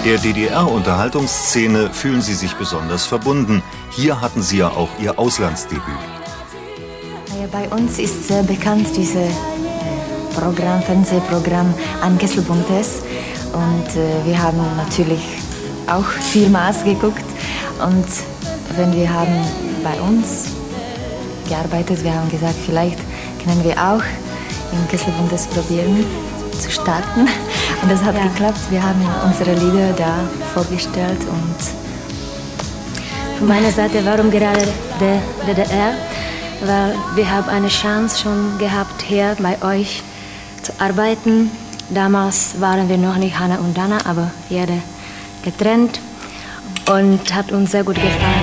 Der DDR-Unterhaltungsszene fühlen sie sich besonders verbunden. Hier hatten sie ja auch ihr Auslandsdebüt. Bei uns ist sehr bekannt dieses Fernsehprogramm An Kesselbuntes. Und wir haben natürlich auch vielmals geguckt. Und wenn wir haben bei uns gearbeitet, wir haben gesagt, vielleicht können wir auch in Kesselbuntes probieren zu starten. Und das hat geklappt. Wir haben unsere Lieder da vorgestellt. Und von meiner Seite, warum gerade der DDR? Weil wir haben eine Chance schon gehabt, hier bei euch zu arbeiten. Damals waren wir noch nicht Hanna und Dana, aber jeder getrennt und hat uns sehr gut gefallen.